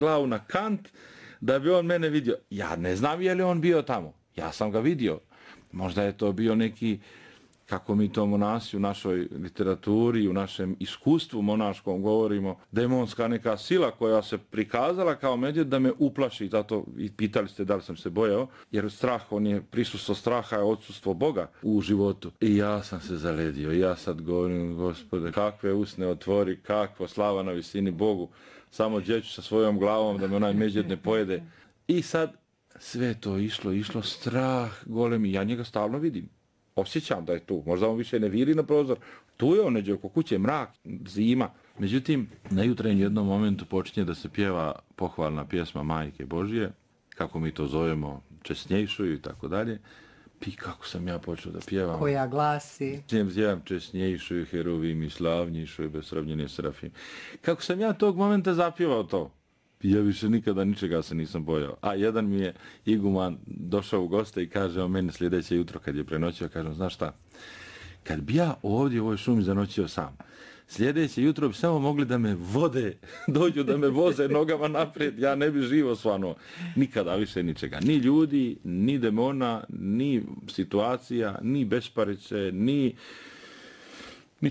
glavu na kant da bi on mene vidio. Ja ne znam je li on bio tamo. Ja sam ga vidio. Možda je to bio neki, kako mi to monasi u našoj literaturi, u našem iskustvu monaškom govorimo, demonska neka sila koja se prikazala kao medvjed da me uplaši. Zato i pitali ste da li sam se bojao, jer strah, on je prisustvo straha, je odsustvo Boga u životu. I ja sam se zaledio. I ja sad govorim, Gospode, kakve usne otvori, kakva slava na visini Bogu. Samo djeću sa svojom glavom da me onaj medvjed ne pojede. I sad sve to išlo, strah golemi. Ja njega stalno vidim. Osjećam da je tu. Možda on više ne viri na prozor. Tu je on neđe oko kuće, mrak, zima. Međutim, na jutrenju jednom momentu počinje da se pjeva pohvalna pjesma Majke Božije, kako mi to zovemo, česnjejšuju i tako dalje. I kako sam ja počeo da pjevam. Koja glasi. Zjem česnjejšuju, heruvim i slavnjišuju, besravnjeni serafim. Kako sam ja tog momenta zapjevao to. Ja više nikada ničega se nisam bojao. A jedan mi je iguman došao u goste i kaže o meni sljedeće jutro kad je prenoćio, kažem, znaš šta, kad bi ja ovdje u ovoj šumi zanoćio sam, sljedeće jutro bi samo mogli da me vode, dođu da me voze nogama naprijed, ja ne bi živo svanuo. Nikada više ničega. Ni ljudi, ni demona, ni situacija, ni besparice, ni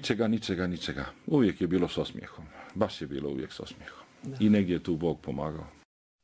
ničega. Uvijek je bilo s osmijehom. Baš je bilo uvijek s osmijehom. Da. I negdje je tu Bog pomagao.